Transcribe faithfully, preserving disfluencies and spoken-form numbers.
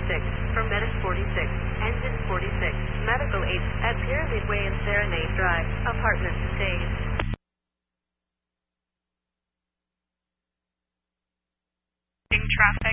forty-six, for Metis forty-six, Engine forty-six, Medical aid at Pyramid Way and Serenade Drive, Apartment Stage. Traffic.